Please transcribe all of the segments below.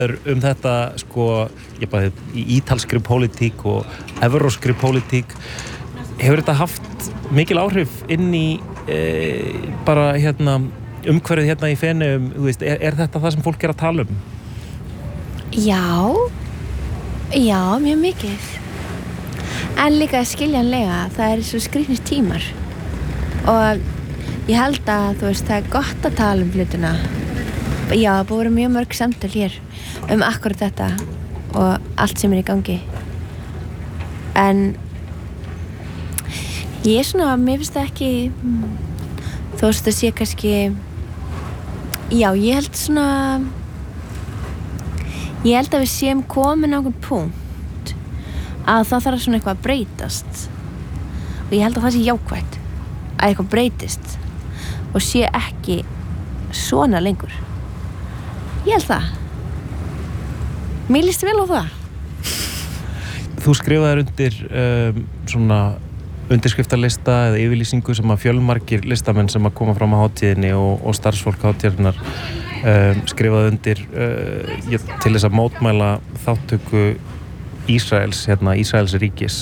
þetta sko, ég bara í ítalskri pólitík og evróskri pólitík. Hefur þetta haft mikil áhrif inn í bara umhverfið í Feneyjum, þú veist, er þetta það sem fólk að tala um? Já, mjög mikið. En líka skiljanlega, það svo skrýtnir tímar. Og ég held að, þú veist, það gott að tala um hlutina. Já, það búið að vera mjög mörg samtöl hér akkurat þetta og allt sem í gangi. En ég svona, mér finnst það ekki, þú veist, það sé kannski, já, ég held að við séum komin á einhvern punkt að það þarf svona eitthvað að breytast og ég held að það sé jákvætt að eitthvað breytist og sé ekki svona lengur. Ég held það. Mér líst vel á það. Þú skrifaðir undir svona undirskriftarlista eða yfirlýsingu sem að fjölmargir listamenn sem að koma fram á hátíðinni og starfsfólk hátíðarinnar skrifaði undir til þess að mótmæla þáttöku Ísraels, Ísraels ríkis.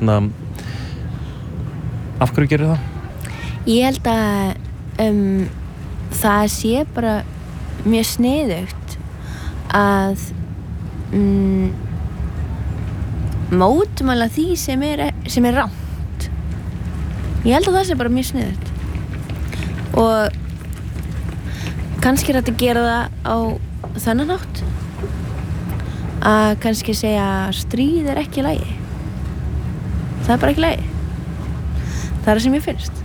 Af hverju gerir það? Ég held að það sé bara mjög sniðugt að mótmæla því sem er rangt. Ég held að það sé bara mjög sniðugt og kannski hægt að gera það á þennan hátt að kannski segja að stríð ekki í lagi. Það bara ekki í lagi. Það það sem ég finnst.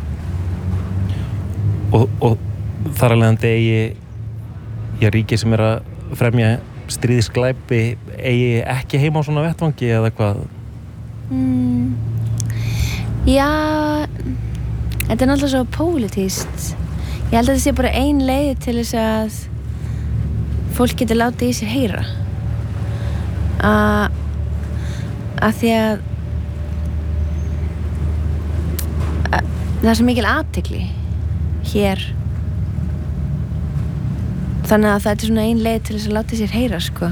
Og þar alveg eigi ríki sem að fremja stríðisglæpi eigi ekki heima á svona vettvangi eða hvað? Já, þetta náttúrulega svo pólitískt. Ég held að þetta sé bara ein leið til þess að fólk getur látið í sér heyra. Að því að það er svo mikil athygli hér. Þannig að þetta er svona ein leið til þess að láta í sér heyra, sko.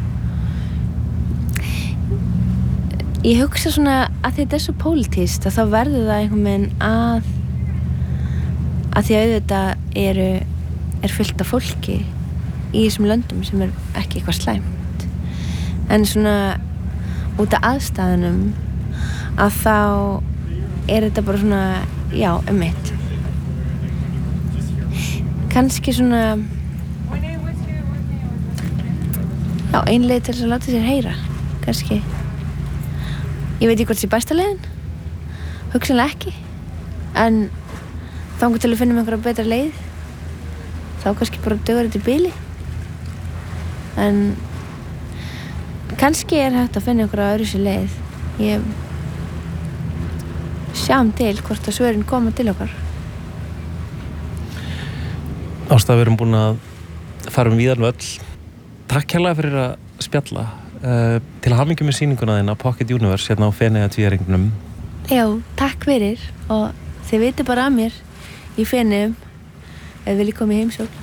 Ég hugsa svona að þetta svo pólitískt að þá verður það einhvern veginn að því að auðvitað er fullt af fólki í þessum löndum sem ekki eitthvað slæmt. En svona út af aðstæðunum að þá þetta bara svona, já, einmitt. Kannski svona, já, ein leið til þess að láta sér heyra, kannski. Ég veit ekki hvort það sé besta leiðin, hugsanlega ekki, en þangað til að finna einhverja betra leið, þá kannski bara dugar þetta í bili. En kannski hægt að finna einhverja öðruvísi leið. Ég sjáum til hvort að svörin koma til okkar. Ásta, við erum búin að fara víðan völl. Takk hérlega fyrir að spjalla. Til hamingju með sýninguna þína Pocket Universe hérna á Feneyja tvíæringnum. Já, takk fyrir og þið vitið bara að mér í Feneyjum ef viljið koma í heimsókn.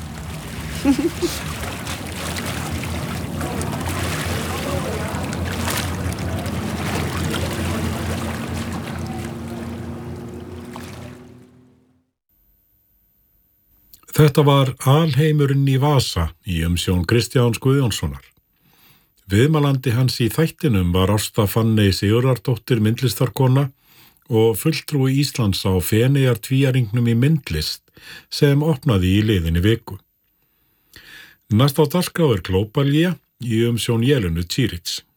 Þetta var Alheimurinn í vasa í umsjón Kristjáns Guðjónssonar. Viðmælandi hans í þættinum var Ásta Fanney Sigurðardóttir myndlistarkona og fulltrúi Íslands á Feneyjar tvíæringnum í myndlist sem opnaði í liðinni viku. Næst á dagskrá Glóbalía í umsjón Jelenu Čirić.